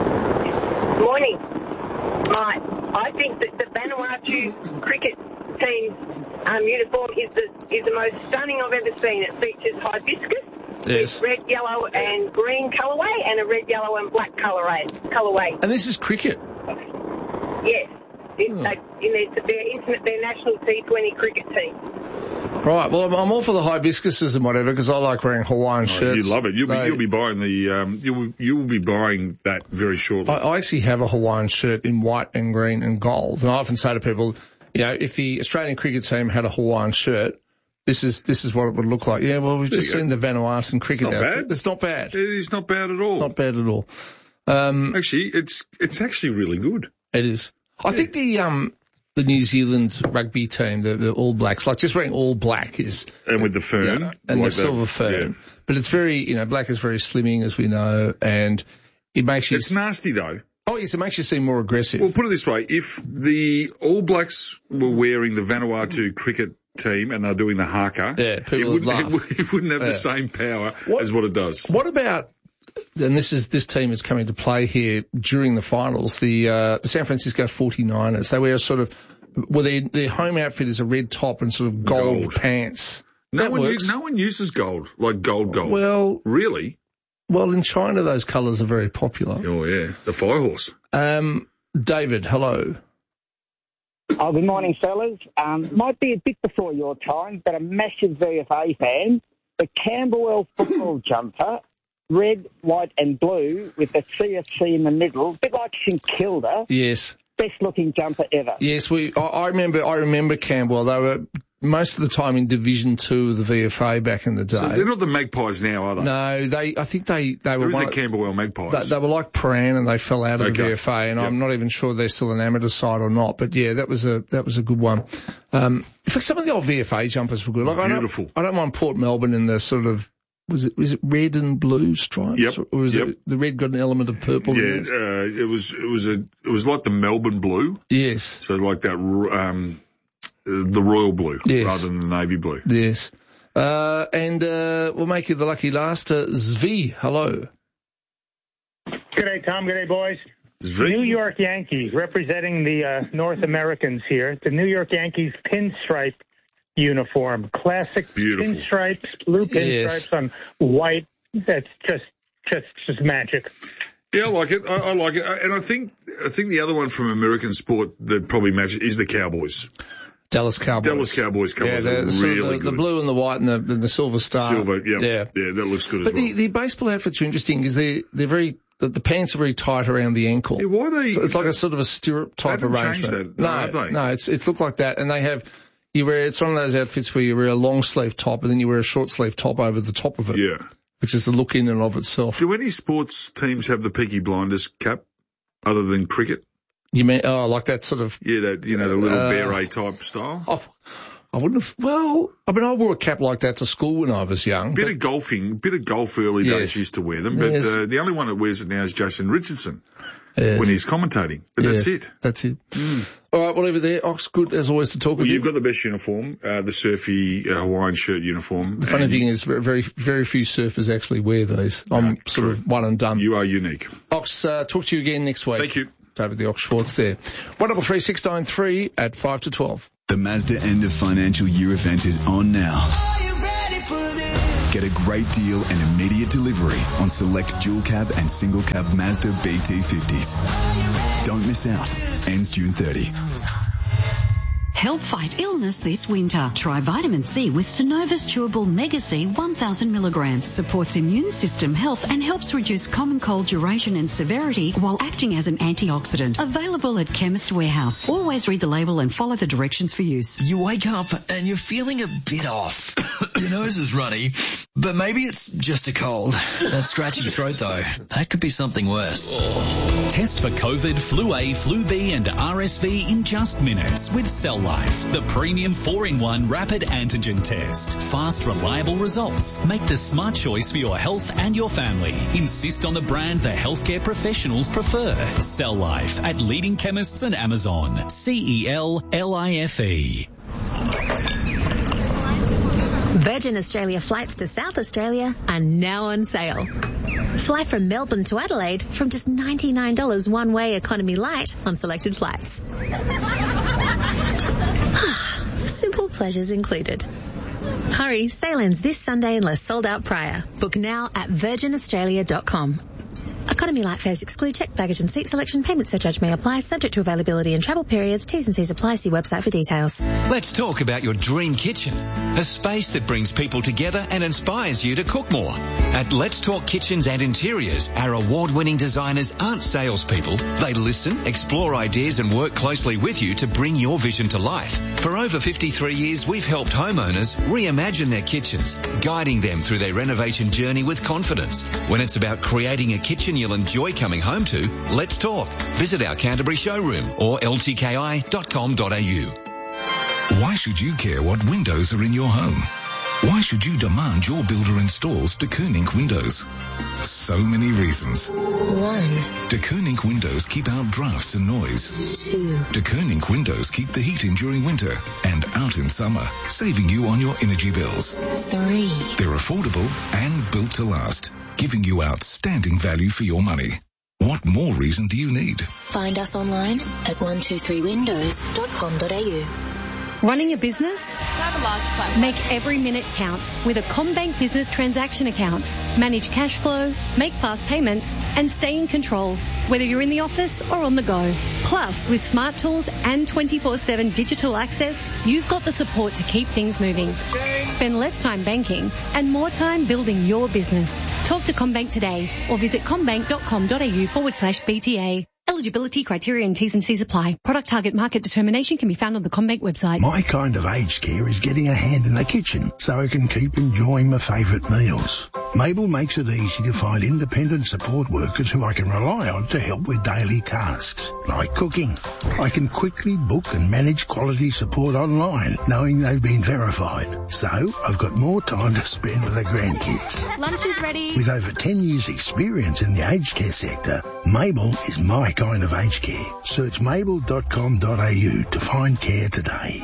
Morning. Right. I think that the Vanuatu cricket team's um, uniform is the is the most stunning I've ever seen. It features hibiscus Yes. with red, yellow and green colourway and a red, yellow and black colourway. colourway. And this is cricket. Yes. It, Hmm. they, in their, their, intimate, their national T twenty cricket team. Right, well, I'm, I'm all for the hibiscuses and whatever because I like wearing Hawaiian Oh, shirts. you love it. You'll be, They- you'll be buying the, um, you'll, you'll be buying that very shortly. I, I actually have a Hawaiian shirt in white and green and gold. And I often say to people, you know, if the Australian cricket team had a Hawaiian shirt, this is this is what it would look like. Yeah, well, we've just There you seen the Vanuatuan cricket not outfit. bad. It's not bad. It is not bad at all. Not bad at all. Um, actually, it's it's actually really good. It is. I think the um the New Zealand rugby team, the, the All Blacks, like just wearing all black is... And with the fern. Yeah, and like the silver that, fern. yeah. But it's very, you know, black is very slimming, as we know, and it makes you... It's nasty, though. Oh, yes, it makes you seem more aggressive. Well, put it this way. If the All Blacks were wearing the Vanuatu cricket team and they're doing the haka, yeah, people it, would wouldn't, laugh. it, it wouldn't have Yeah. the same power What- as what it does. What about... And this is this team is coming to play here during the finals. The uh, the San Francisco forty-niners. They wear a sort of well, their their home outfit is a red top and sort of gold, Gold. pants. No That one, works. u- no one uses gold, like gold gold. Well, really? Well, in China, those colours are very popular. Oh, yeah. The fire horse. Um, David, hello. Oh, good morning, fellas. Um, might be a bit before your time, but a massive V F A fan. The Camberwell football jumper, red, white and blue with the C F C in the middle, a bit like St Kilda. Yes. Best looking jumper ever. Yes, we. I, I remember. I remember Campbell. They were most of the time in Division Two of the V F A back in the day. So they're not the Magpies now, are they? No, they. I think they. They were There is one a of- Camberwell Magpies. They, they were like Paran and they fell out of the Okay. V F A, and Yep. I'm not even sure they're still an amateur side or not. But yeah, that was a that was a good one. Um, in fact, some of the old V F A jumpers were good. Like, Beautiful. I don't, I don't mind Port Melbourne in the sort of was it was it red and blue stripes? Yep. Or was Yep. it the red got an element of purple? Yeah, in it? uh, it was it was a it was like the Melbourne blue. Yes. So like that, um, uh, the royal blue Yes. rather than the navy blue. Yes. Uh, and uh, we'll make you the lucky last. Uh, Zvi, hello. G'day, Tom. G'day, boys. Zvi? New York Yankees representing the uh, North Americans here. The New York Yankees pinstripe uniform. Classic Beautiful. pinstripes, blue pinstripes Yes. on white. That's just, just, just magic. Yeah, I like it. I, I like it, and I think I think the other one from American sport that probably matches is the Cowboys. Dallas Cowboys. Dallas Cowboys colours yeah, are the, sort of really the, good. The blue and the white and the, and the silver star. Silver, yeah, yeah, yeah, that looks good as but well. But the, the baseball outfits are interesting because they they're very the, the pants are very tight around the ankle. Yeah, why are they? So it's like a sort of a stirrup type they haven't arrangement. Changed that, no, have they? no, it's it's looked like that, and they have. You wear it's one of those outfits where you wear a long sleeve top and then you wear a short sleeve top over the top of it. Yeah, which is the look in and of itself. Do any sports teams have the Peaky Blinders cap other than cricket? You mean, oh, like that sort of... Yeah, that, you know, the little uh, beret type style? Oh, I wouldn't have... Well, I mean, I wore a cap like that to school when I was young. Bit but, of golfing, bit of golf early yes. days used to wear them, but yes. uh, the only one that wears it now is Jason Richardson yes. when he's commentating. But yes. that's it. That's it. Mm. All right, we'll leave it there. Ox, good as always to talk well, with you. You've got the best uniform, uh, the surfy uh, Hawaiian shirt uniform. The funny thing is, very, very few surfers actually wear these. I'm no, sort true. of one and done. You are unique. Ox, uh, talk to you again next week. Thank you. David the Ox Schwartz there. one double three six nine three at five to twelve. The Mazda end of financial year event is on now. Get a great deal and immediate delivery on select dual cab and single cab Mazda B T fifties. Don't miss out. Ends June thirtieth. Help fight illness this winter. Try vitamin C with Synova's Chewable Mega C one thousand milligrams. Supports immune system health and helps reduce common cold duration and severity while acting as an antioxidant. Available at Chemist Warehouse. Always read the label and follow the directions for use. You wake up and you're feeling a bit off. Your nose is runny, but maybe it's just a cold. That scratchy throat though, that could be something worse. Test for COVID, flu A, flu B and R S V in just minutes with Cell Life, the premium four in one rapid antigen test. Fast, reliable results. Make the smart choice for your health and your family. Insist on the brand the healthcare professionals prefer. Cell Life at leading chemists and Amazon. C E L L I F E. Virgin Australia flights to South Australia are now on sale. Fly from Melbourne to Adelaide from just ninety-nine dollars one-way economy light on selected flights. Simple pleasures included. Hurry, sail ends this Sunday unless sold out prior. Book now at virgin australia dot com. Economy light fares exclude checked baggage and seat selection. Payment surcharge may apply, subject to availability and travel periods. T's and C's apply. See website for details. Let's talk about your dream kitchen. A space that brings people together and inspires you to cook more. At Let's Talk Kitchens and Interiors, our award-winning designers aren't salespeople. They listen, explore ideas and work closely with you to bring your vision to life. For over fifty-three years, we've helped homeowners reimagine their kitchens, guiding them through their renovation journey with confidence. When it's about creating a kitchen you'll enjoy coming home to, let's talk. Visit our Canterbury showroom or l t k i dot com dot a u. Why should you care what windows are in your home? Why should you demand your builder installs De Koning windows? So many reasons. One. De Koning windows keep out drafts and noise. Two. De Koning windows keep the heat in during winter and out in summer, saving you on your energy bills. Three. They're affordable and built to last, giving you outstanding value for your money. What more reason do you need? Find us online at one two three windows dot com dot a u. Running a business? Make every minute count with a CommBank Business Transaction Account. Manage cash flow, make fast payments, and stay in control, whether you're in the office or on the go. Plus, with smart tools and twenty-four seven digital access, you've got the support to keep things moving. Spend less time banking and more time building your business. Talk to CommBank today or visit commbank dot com dot a u forward slash B T A. Eligibility criteria and T's and C's apply. Product target market determination can be found on the CommBank website. My kind of aged care is getting a hand in the kitchen so I can keep enjoying my favourite meals. Mabel makes it easy to find independent support workers who I can rely on to help with daily tasks, like cooking. I can quickly book and manage quality support online, knowing they've been verified. So I've got more time to spend with the grandkids. Lunch is ready. With over ten years experience in the aged care sector, Mabel is my kind of aged care. Search mabel dot com dot a u to find care today.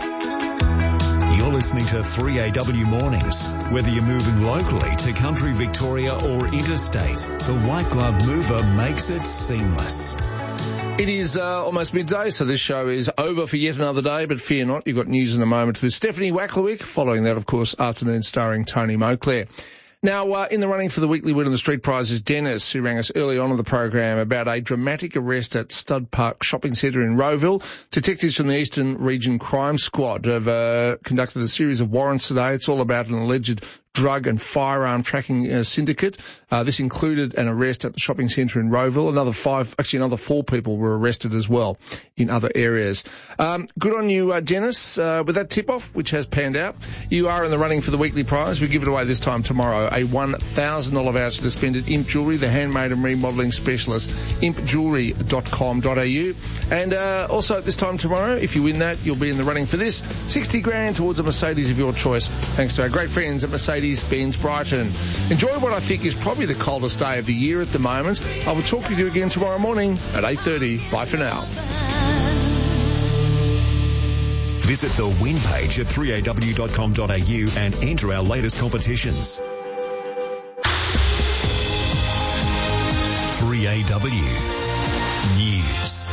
You're listening to three A W Mornings. Whether you're moving locally to country Victoria or interstate, the White Glove Mover makes it seamless. It is uh, almost midday, so this show is over for yet another day, but fear not, you've got news in a moment with Stephanie Wacklewick. Following that, of course, afternoon starring Tony Moclair. Now, uh, in the running for the weekly win of the street prize is Dennis, who rang us early on in the program about a dramatic arrest at Stud Park Shopping Centre in Rowville. Detectives from the Eastern Region Crime Squad have uh, conducted a series of warrants today. It's all about an alleged drug and firearm tracking uh, syndicate. Uh, this included an arrest at the shopping centre in Rowville. Another five, actually another four people were arrested as well in other areas. Um, good on you, uh, Dennis, uh, with that tip-off, which has panned out. You are in the running for the weekly prize. We give it away this time tomorrow. A one thousand dollars voucher to spend at Imp Jewellery, the handmade and remodelling specialist, imp jewellery dot com dot a u. And uh, also at this time tomorrow, if you win that, you'll be in the running for this. sixty grand towards a Mercedes of your choice, thanks to our great friends at Mercedes-Benz Brighton. Enjoy what I think is probably the coldest day of the year at the moment. I will talk with you again tomorrow morning at eight thirty. Bye for now. Visit the win page at three a w dot com dot a u and enter our latest competitions. three A W News.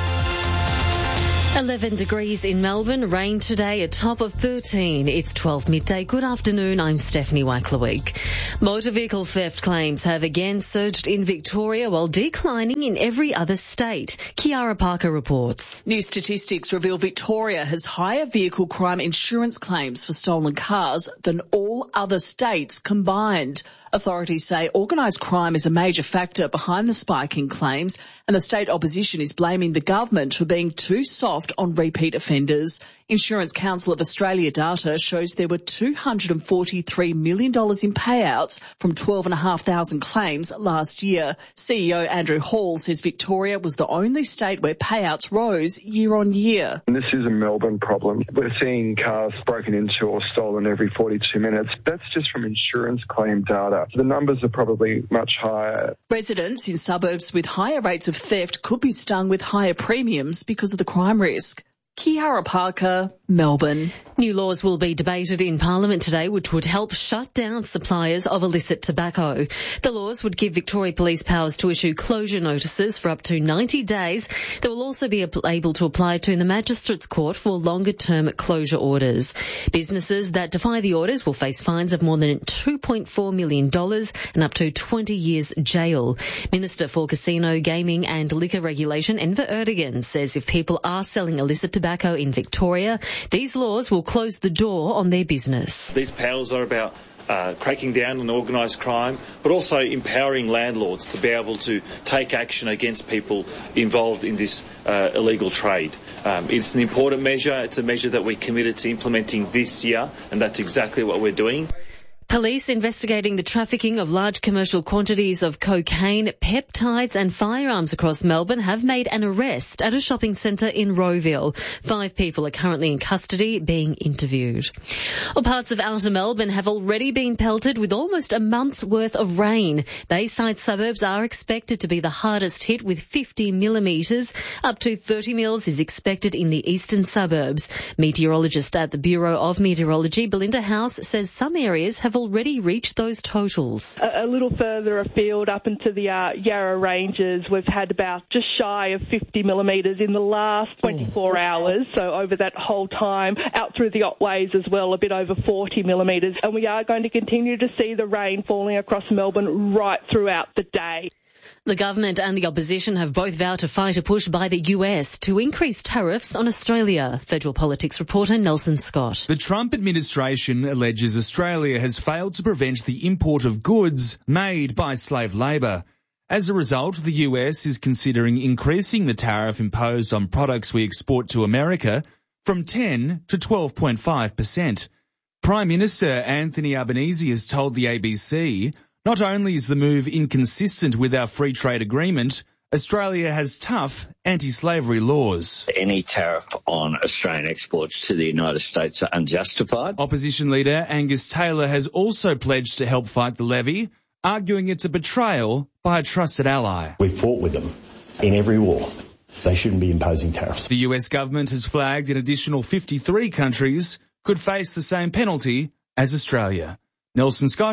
eleven degrees in Melbourne, rain today, a top of thirteen. It's twelve midday. Good afternoon, I'm Stephanie Wackleweek. Motor vehicle theft claims have again surged in Victoria while declining in every other state. Kiara Parker reports. New statistics reveal Victoria has higher vehicle crime insurance claims for stolen cars than all other states combined. Authorities say organised crime is a major factor behind the spike in claims, and the state opposition is blaming the government for being too soft on repeat offenders. Insurance Council of Australia data shows there were two hundred forty-three million dollars in payouts from twelve thousand five hundred claims last year. C E O Andrew Hall says Victoria was the only state where payouts rose year on year. This is a Melbourne problem. We're seeing cars broken into or stolen every forty-two minutes. That's just from insurance claim data. The numbers are probably much higher. Residents in suburbs with higher rates of theft could be stung with higher premiums because of the crime risk. Kiara Parker, Melbourne. New laws will be debated in Parliament today which would help shut down suppliers of illicit tobacco. The laws would give Victoria Police powers to issue closure notices for up to ninety days. They will also be able to apply to the Magistrates Court for longer-term closure orders. Businesses that defy the orders will face fines of more than two point four million dollars and up to twenty years jail. Minister for Casino, Gaming and Liquor Regulation, Enver Erdogan, says if people are selling illicit tobacco in Victoria, these laws will close the door on their business. These powers are about uh, cracking down on organised crime, but also empowering landlords to be able to take action against people involved in this uh, illegal trade. Um, it's an important measure. It's a measure that we committed to implementing this year, and that's exactly what we're doing. Police investigating the trafficking of large commercial quantities of cocaine, peptides and firearms across Melbourne have made an arrest at a shopping centre in Rowville. Five people are currently in custody being interviewed. Well, parts of outer Melbourne have already been pelted with almost a month's worth of rain. Bayside suburbs are expected to be the hardest hit with fifty millimetres. Up to thirty mils is expected in the eastern suburbs. Meteorologist at the Bureau of Meteorology, Belinda House, says some areas have already reached those totals. A, a little further afield up into the uh, Yarra Ranges, we've had about just shy of fifty millimetres in the last twenty-four mm. hours. So over that whole time, out through the Otways as well, a bit over forty millimetres. And we are going to continue to see the rain falling across Melbourne right throughout the day. The government and the opposition have both vowed to fight a push by the U S to increase tariffs on Australia. Federal politics reporter Nelson Scott. The Trump administration alleges Australia has failed to prevent the import of goods made by slave labour. As a result, the U S is considering increasing the tariff imposed on products we export to America from ten to twelve point five percent. Prime Minister Anthony Albanese has told the A B C, not only is the move inconsistent with our free trade agreement, Australia has tough anti-slavery laws. Any tariff on Australian exports to the United States are unjustified. Opposition leader Angus Taylor has also pledged to help fight the levy, arguing it's a betrayal by a trusted ally. We've fought with them in every war. They shouldn't be imposing tariffs. The U S government has flagged an additional fifty-three countries could face the same penalty as Australia. Nelson Scott,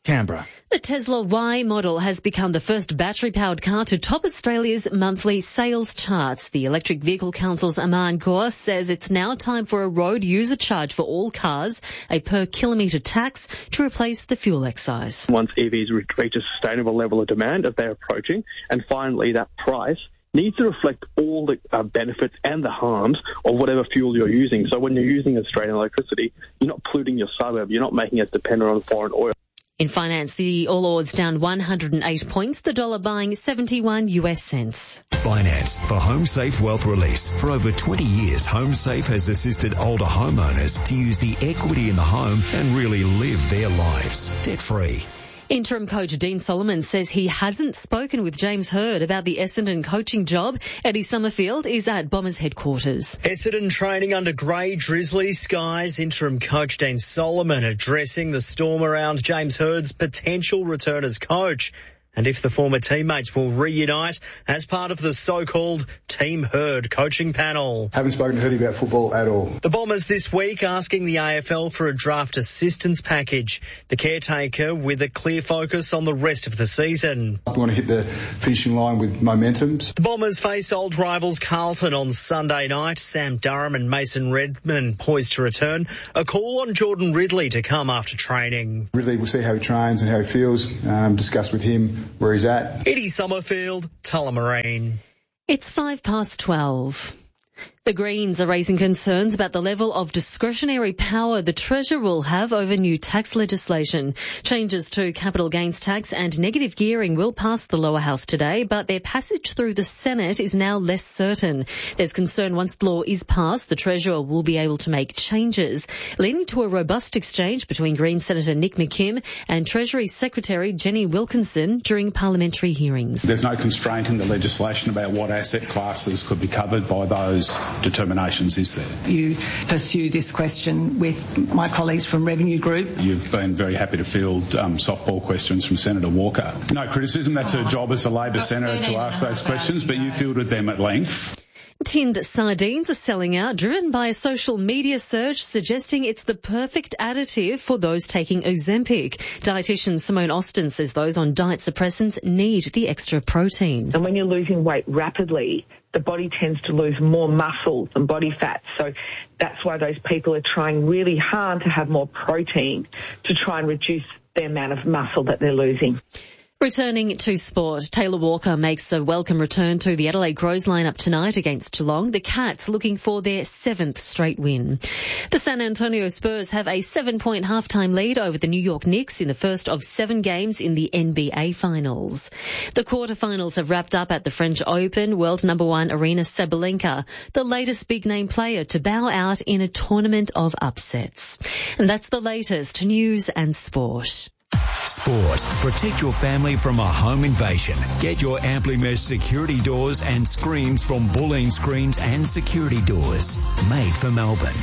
Canberra. The Tesla Y model has become the first battery-powered car to top Australia's monthly sales charts. The Electric Vehicle Council's Aman Kaur says it's now time for a road user charge for all cars, a per-kilometre tax to replace the fuel excise. Once E Vs reach a sustainable level of demand, as they're approaching, and finally that price needs to reflect all the uh, benefits and the harms of whatever fuel you're using. So when you're using Australian electricity, you're not polluting your suburb, you're not making it dependent on foreign oil. In finance, the All Ords down one hundred eight points, the dollar buying seventy-one U S cents. Finance for HomeSafe Wealth Release. For over twenty years, HomeSafe has assisted older homeowners to use the equity in the home and really live their lives debt-free. Interim coach Dean Solomon says he hasn't spoken with James Hird about the Essendon coaching job. Eddie Summerfield is at Bombers headquarters. Essendon training under grey drizzly skies. Interim coach Dean Solomon addressing the storm around James Hird's potential return as coach. And if the former teammates will reunite as part of the so-called Team Hird coaching panel. Haven't spoken to Hirdy about football at all. The Bombers this week asking the A F L for a draft assistance package. The caretaker with a clear focus on the rest of the season. We want to hit the finishing line with momentum. The Bombers face old rivals Carlton on Sunday night. Sam Durham and Mason Redman poised to return. A call on Jordan Ridley to come after training. Ridley, we'll see how he trains and how he feels. Um, discuss with him where he's at. Eddie Summerfield, Tullamarine. It's five past twelve. The Greens are raising concerns about the level of discretionary power the Treasurer will have over new tax legislation. Changes to capital gains tax and negative gearing will pass the lower house today, but their passage through the Senate is now less certain. There's concern once the law is passed, the Treasurer will be able to make changes, leading to a robust exchange between Green Senator Nick McKim and Treasury Secretary Jenny Wilkinson during parliamentary hearings. There's no constraint in the legislation about what asset classes could be covered by those determinations, is there? You pursue this question with my colleagues from Revenue Group. You've been very happy to field um, softball questions from Senator Walker. No criticism, that's her job as a Labor Senator to ask those questions, but you fielded them at length. Tinned sardines are selling out, driven by a social media search suggesting it's the perfect additive for those taking Ozempic. Dietitian Simone Austin says those on diet suppressants need the extra protein. And when you're losing weight rapidly, the body tends to lose more muscle than body fat. So that's why those people are trying really hard to have more protein to try and reduce the amount of muscle that they're losing. Returning to sport, Taylor Walker makes a welcome return to the Adelaide Crows lineup tonight against Geelong. The Cats looking for their seventh straight win. The San Antonio Spurs have a seven-point halftime lead over the New York Knicks in the first of seven games in the N B A Finals. The quarterfinals have wrapped up at the French Open. World number one Aryna Sabalenka, the latest big-name player to bow out in a tournament of upsets. And that's the latest news and sport. Sport. Protect your family from a home invasion. Get your Amply Mesh security doors and screens from Bulleen Screens and Security Doors. Made for Melbourne.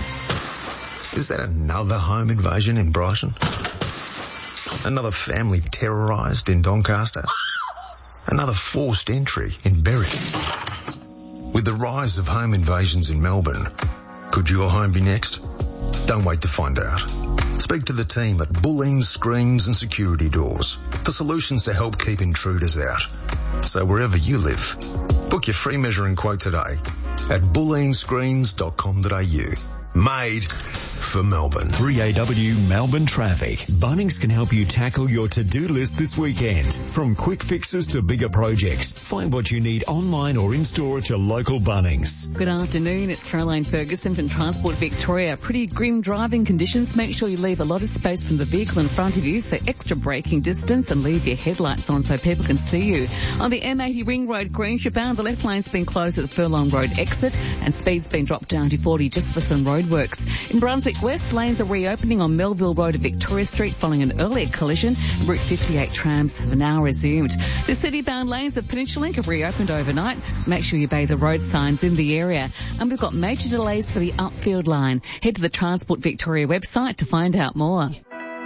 Is that another home invasion in Brighton? Another family terrorised in Doncaster? Another forced entry in Berwick? With the rise of home invasions in Melbourne, could your home be next? Don't wait to find out. Speak to the team at Bulleen Screens and Security Doors for solutions to help keep intruders out. So wherever you live, book your free measuring quote today at bulleen screens dot com dot a u. Made for Melbourne. three A W Melbourne Traffic. Bunnings can help you tackle your to-do list this weekend. From quick fixes to bigger projects, find what you need online or in-store at your local Bunnings. Good afternoon, it's Caroline Ferguson from Transport Victoria. Pretty grim driving conditions. Make sure you leave a lot of space from the vehicle in front of you for extra braking distance and leave your headlights on so people can see you. On the M eighty Ring Road, Greenshirt bound, the left lane's been closed at the Furlong Road exit and speed's been dropped down to forty just for some roadworks. In Brunswick West, lanes are reopening on Melville Road at Victoria Street following an earlier collision. Route fifty-eight trams have now resumed. The city-bound lanes of Peninsula Link have reopened overnight. Make sure you obey the road signs in the area. And we've got major delays for the Upfield line. Head to the Transport Victoria website to find out more.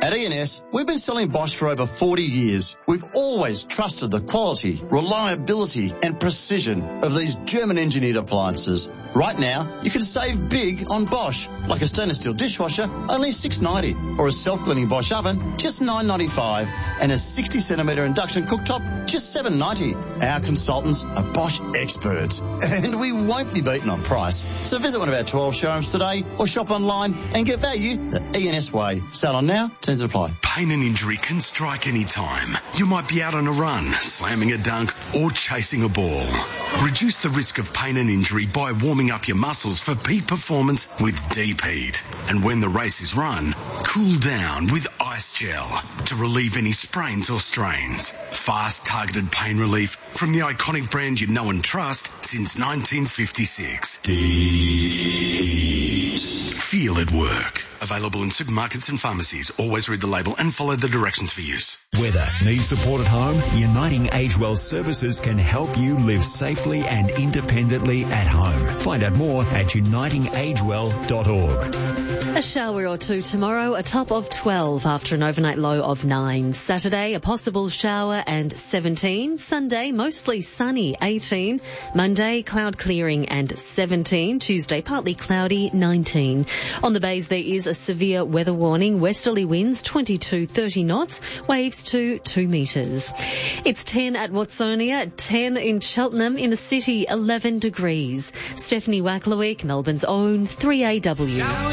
At E and S, we've been selling Bosch for over forty years. We've always trusted the quality, reliability and precision of these German-engineered appliances. Right now, you can save big on Bosch, like a stainless steel dishwasher, only six dollars ninety, or a self-cleaning Bosch oven, just nine dollars ninety-five, and a sixty centimetre induction cooktop, just seven dollars ninety. Our consultants are Bosch experts, and we won't be beaten on price. So visit one of our twelve showrooms today, or shop online and get value the E and S way. Sale on now, terms apply. Pain and injury can strike any time. You might be out on a run, slamming a dunk, or chasing a ball. Reduce the risk of pain and injury by warming up your muscles for peak performance with Deep Heat. And when the race is run, cool down with Ice Gel to relieve any sprains or strains. Fast, targeted pain relief from the iconic brand you know and trust since nineteen fifty-six. Deep Heat. Feel it work. Available in supermarkets and pharmacies. Always read the label and follow the directions for use. Weather. Need support at home? Uniting Age Well Services can help you live safely and independently at home. Find out more at uniting age well dot org. A shower or two tomorrow, a top of twelve after an overnight low of nine. Saturday, a possible shower and seventeen. Sunday, mostly sunny, eighteen. Monday, cloud clearing and seventeen. Tuesday, partly cloudy, nineteen. On the bays, there is a severe weather warning. Westerly winds twenty-two, thirty knots, waves to two metres. It's ten at Watsonia, ten in Cheltenham, in the city, eleven degrees. Stephanie Wacklewick, Melbourne's own three A W.